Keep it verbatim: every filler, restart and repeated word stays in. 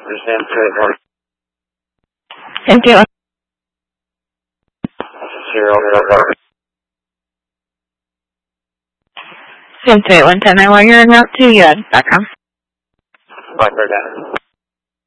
Sam three. Sam three. Zero. Sam three one ten nine one. You're en route to U S dot com. Blackbird down.